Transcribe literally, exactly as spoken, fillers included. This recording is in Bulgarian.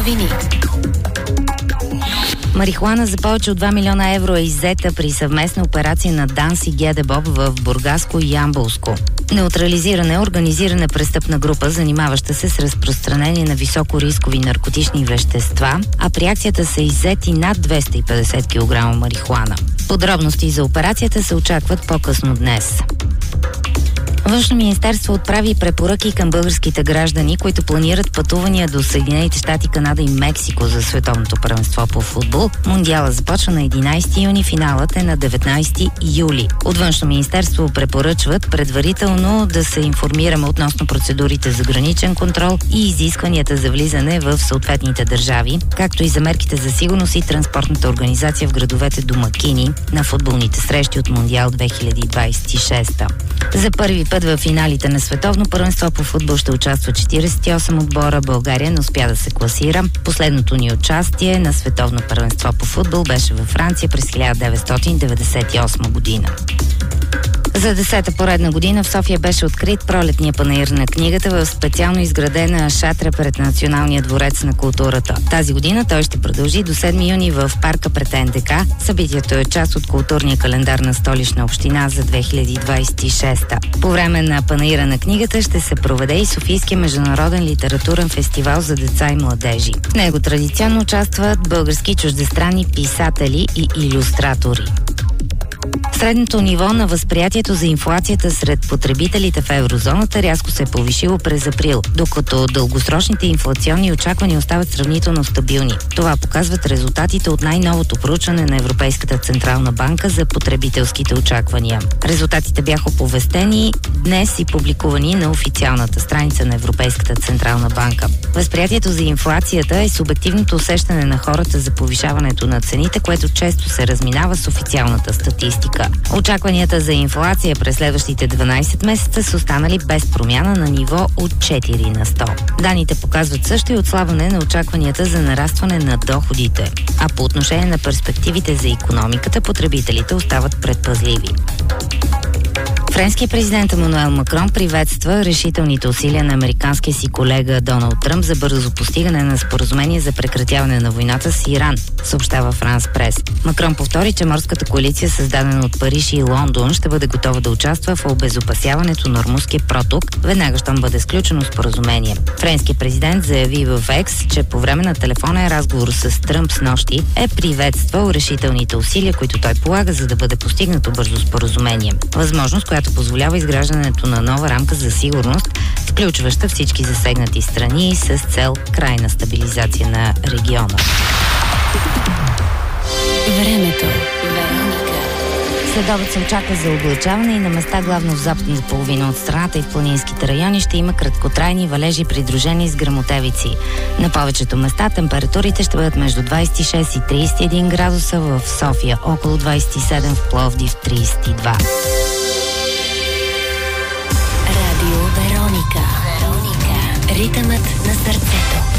новини. Марихуана за повече от два милиона евро е иззета при съвместна операция на ДАНС и ГДБОП в Бургаско и Ямболско. Неутрализирана е организирана престъпна група, занимаваща се с разпространение на високорискови наркотични вещества, а при акцията са иззети над двеста и петдесет килограма марихуана. Подробности за операцията се очакват по-късно днес. Външно министерство отправи препоръки към българските граждани, които планират пътувания до Съединените щати, Канада и Мексико за световното първенство по футбол. Мундиала започва на единайсети юни, финалът е на деветнайсети юли. От Външно министерство препоръчват предварително да се информираме относно процедурите за граничен контрол и изискванията за влизане в съответните държави, както и за мерките за сигурност и транспортната организация в градовете домакини на футболните срещи от Мундиал две хиляди двайсет и шеста. За първи път в финалите на световно първенство по футбол ще участва четирийсет и осем отбора. България не успя да се класира. Последното ни участие на световно първенство по футбол беше във Франция през хиляда деветстотин деветдесет и осма година. За десета поредна година в София беше открит пролетния панаир на книгата в специално изградена шатра пред Националния дворец на културата. Тази година той ще продължи до седми юни в парка пред Н Д К. Събитието е част от културния календар на Столична община за две хиляди двайсет и шеста. По време на панаира на книгата ще се проведе и Софийския международен литературен фестивал за деца и младежи. В него традиционно участват български чуждестранни писатели и илюстратори. Средното ниво на възприятието за инфлацията сред потребителите в еврозоната рязко се е повишило през април, докато дългосрочните инфлационни очаквания остават сравнително стабилни. Това показват резултатите от най-новото проучване на Европейската централна банка за потребителските очаквания. Резултатите бяха оповестени днес и публикувани на официалната страница на Европейската централна банка. Възприятието за инфлацията е субективното усещане на хората за повишаването на цените, което често се разминава с официалната статистика. Очакванията за инфлация през следващите дванайсет месеца са останали без промяна на ниво от четири на сто. Даните показват също и отслабване на очакванията за нарастване на доходите, а по отношение на перспективите за икономиката, потребителите остават предпазливи. Френският президент Емануел Макрон приветства решителните усилия на американския си колега Доналд Тръмп за бързо постигане на споразумение за прекратяване на войната с Иран, съобщава Франс Прес. Макрон повтори, че морската коалиция, създадена от Париж и Лондон, ще бъде готова да участва в обезопасяването на Ормузския проток, веднага щом бъде сключено споразумение. Френският президент заяви в Екс, че по време на телефонен разговор с Тръмп с нощи е приветствал решителните усилия, които той полага, за да бъде постигнато бързо споразумение. Възможност, която позволява изграждането на нова рамка за сигурност, включваща всички засегнати страни с цел крайна стабилизация на региона. Времето. Следобед се очаква за облачаване и на места, главно в западната половина от страната и в планинските райони, ще има краткотрайни валежи, придружени с гръмотевици. На повечето места температурите ще бъдат между двайсет и шест и трийсет и един градуса, в София около двайсет и седем, в Пловдив трийсет и два. Радио Вероника. Вероника. Ритъмът на сърцето.